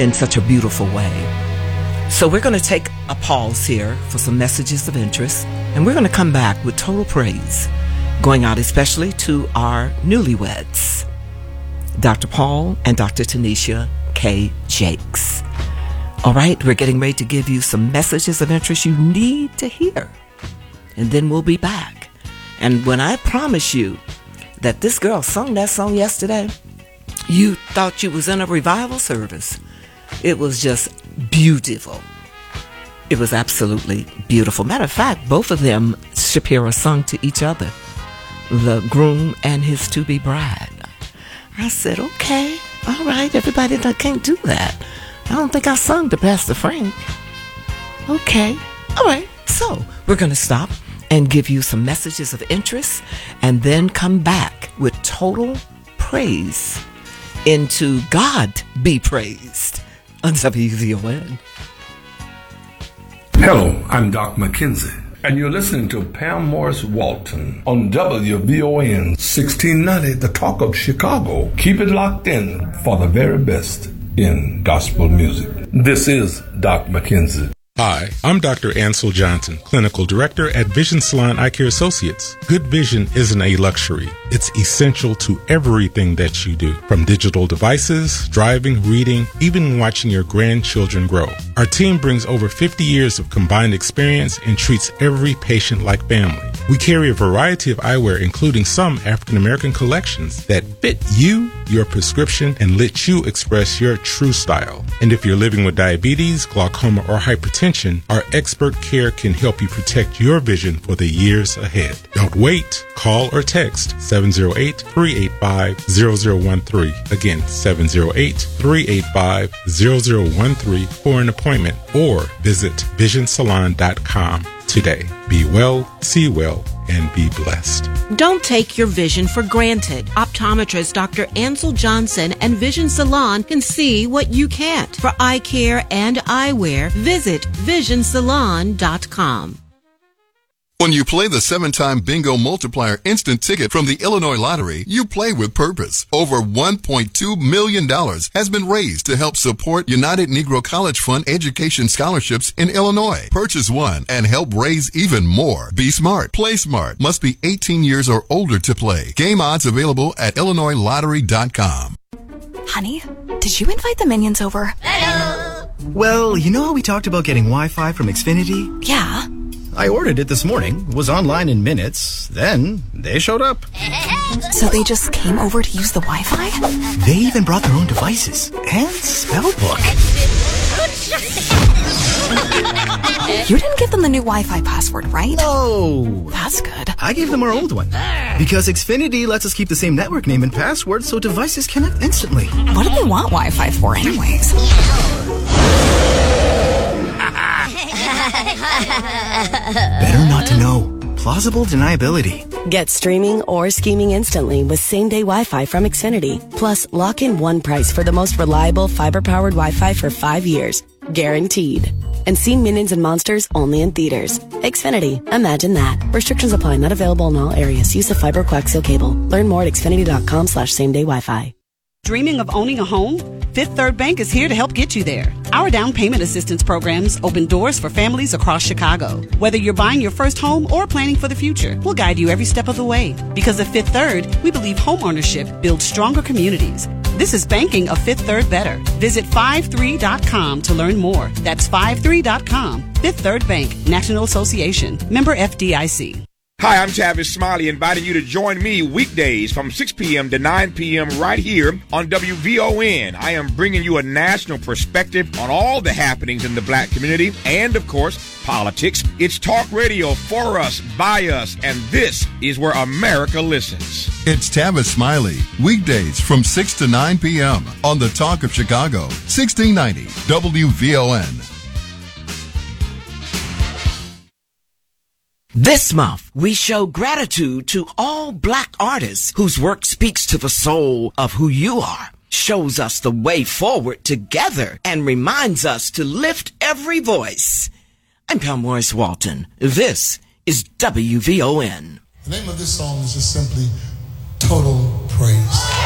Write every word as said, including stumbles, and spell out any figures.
in such a beautiful way. So we're going to take a pause here for some messages of interest, and we're going to come back with total praise, going out especially to our newlyweds, Doctor Paul and Doctor Tanisha K. Jakes. All right, we're getting ready to give you some messages of interest you need to hear, and then we'll be back. And when I promise you that this girl sung that song yesterday, you thought you was in a revival service. It was just beautiful. It was absolutely beautiful. Matter of fact, both of them, Shapiro, sung to each other, the groom and his to-be bride. I said, okay, all right, everybody that can't do that. I don't think I sung to Pastor Frank. Okay, all right. So we're going to stop and give you some messages of interest and then come back with total praise into God Be Praised on W V O N. Hello, I'm Doc McKenzie, and you're listening to Pam Morris Walton on W V O N sixteen ninety, The Talk of Chicago. Keep it locked in for the very best in gospel music. This is Doc McKenzie. Hi, I'm Doctor Ansel Johnson, Clinical Director at Vision Salon Eye Care Associates. Good vision isn't a luxury. It's essential to everything that you do, from digital devices, driving, reading, even watching your grandchildren grow. Our team brings over fifty years of combined experience and treats every patient like family. We carry a variety of eyewear, including some African American collections that fit you, your prescription, and let you express your true style. And if you're living with diabetes, glaucoma, or hypertension, our expert care can help you protect your vision for the years ahead. Don't wait. Call or text seven oh eight, three eight five, zero zero one three. Again, seven oh eight, three eight five, zero zero one three for an appointment, or visit vision salon dot com today. Be well, see well, and be blessed. Don't take your vision for granted. Optometrist Doctor Ansel Johnson and Vision Salon can see what you can't. For eye care and eyewear, visit vision salon dot com. When you play the seven-time Bingo Multiplier instant ticket from the Illinois Lottery, you play with purpose. Over one point two million dollars has been raised to help support United Negro College Fund education scholarships in Illinois. Purchase one and help raise even more. Be smart. Play smart. Must be eighteen years or older to play. Game odds available at illinois lottery dot com. Honey, did you invite the minions over? Hello. Well, you know how we talked about getting Wi-Fi from Xfinity? Yeah. I ordered it this morning, was online in minutes, then they showed up. So they just came over to use the Wi-Fi? They even brought their own devices and spell book. You didn't give them the new Wi-Fi password, right? No. That's good. I gave them our old one. Because Xfinity lets us keep the same network name and password so devices connect instantly. What do they want Wi-Fi for anyways? Better not to know. Plausible deniability. Get streaming or scheming instantly with same-day Wi-Fi from Xfinity. Plus, lock in one price for the most reliable fiber-powered Wi-Fi for five years. Guaranteed. And see Minions and Monsters only in theaters. Xfinity. Imagine that. Restrictions apply. Not available in all areas. Use of fiber coaxial cable. Learn more at xfinity.com slash same-day Wi-Fi. Dreaming of owning a home? Fifth Third Bank is here to help get you there. Our down payment assistance programs open doors for families across Chicago. Whether you're buying your first home or planning for the future, we'll guide you every step of the way. Because at Fifth Third, we believe home ownership builds stronger communities. This is banking a Fifth Third better. Visit five three dot com to learn more. That's five three dot com. Fifth Third Bank, National Association. Member F D I C. Hi, I'm Tavis Smiley, inviting you to join me weekdays from six p.m. to nine p.m. right here on W V O N. I am bringing you a national perspective on all the happenings in the black community and, of course, politics. It's talk radio for us, by us, and this is where America listens. It's Tavis Smiley, weekdays from six to nine p.m. on the Talk of Chicago, sixteen ninety W V O N. This month, we show gratitude to all black artists whose work speaks to the soul of who you are, shows us the way forward together, and reminds us to lift every voice. I'm Pam Morris Walton. This is W V O N. The name of this song is just simply Total Praise.